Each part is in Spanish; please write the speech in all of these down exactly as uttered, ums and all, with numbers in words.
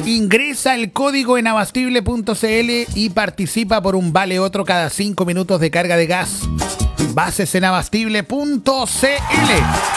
Ingresa el código en abastible punto cl y participa por un vale otro cada cinco minutos de carga de gas. Bases en abastible punto cl.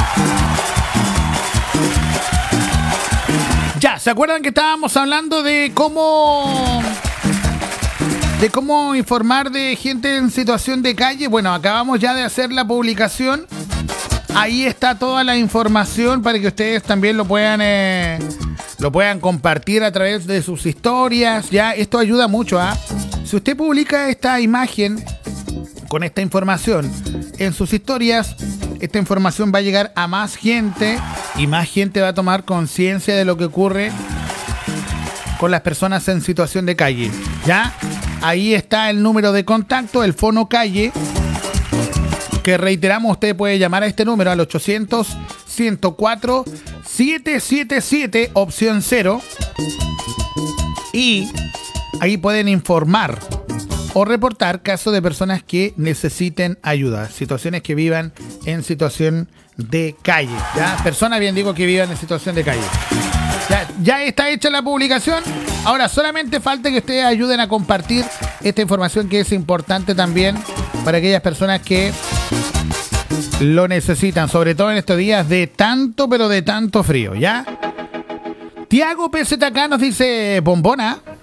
Ya, ¿se acuerdan que estábamos hablando de cómo... de cómo informar de gente en situación de calle? Bueno, acabamos ya de hacer la publicación. Ahí está toda la información para que ustedes también lo puedan eh, lo puedan compartir a través de sus historias. Ya, esto ayuda mucho, ¿ah? Si usted publica esta imagen con esta información en sus historias, esta información va a llegar a más gente y más gente va a tomar conciencia de lo que ocurre con las personas en situación de calle. ¿Ya? Ahí está el número de contacto, el Fono Calle, que reiteramos, usted puede llamar a este número al ochocientos, ciento cuatro, setecientos setenta y siete, opción cero, y ahí pueden informar o reportar casos de personas que necesiten ayuda, situaciones que vivan en situación de calle. ¿Ya? Personas, bien digo, que vivan en situación de calle. Ya, ya está hecha la publicación. Ahora solamente falta que ustedes ayuden a compartir esta información, que es importante también para aquellas personas que lo necesitan, sobre todo en estos días de tanto, pero de tanto frío, ¿ya? Tiago P Z K nos dice: bombona.